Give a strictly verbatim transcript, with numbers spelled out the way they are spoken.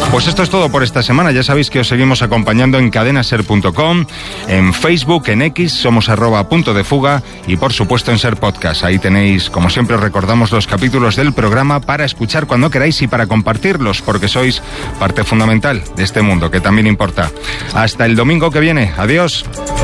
Pues esto es todo por esta semana. Ya sabéis que os seguimos acompañando en cadena ser punto com, en Facebook, en X, somos arroba punto de fuga y por supuesto en Ser Podcast. Ahí tenéis, como siempre recordamos, los capítulos del programa para escuchar cuando queráis y para compartirlos, porque sois parte fundamental de este mundo que también importa. Hasta el domingo que viene. Adiós.